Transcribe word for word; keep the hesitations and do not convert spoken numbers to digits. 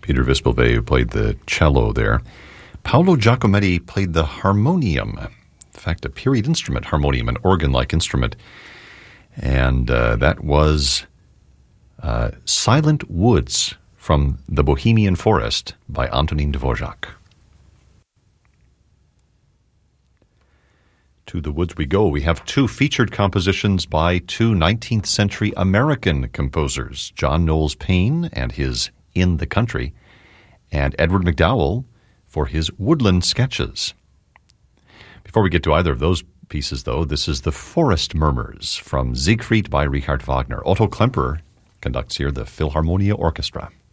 Peter Vispilve, who played the cello there. Paolo Giacometti played the harmonium. In fact, a period instrument, harmonium, an organ-like instrument. And uh, that was uh, Silent Woods from The Bohemian Forest by Antonin Dvorak. To the woods we go. We have two featured compositions by two nineteenth century American composers, John Knowles Paine and his In the Country, and Edward MacDowell for his Woodland Sketches. Before we get to either of those pieces, though, this is The Forest Murmurs from Siegfried by Richard Wagner. Otto Klemperer conducts here the Philharmonia Orchestra.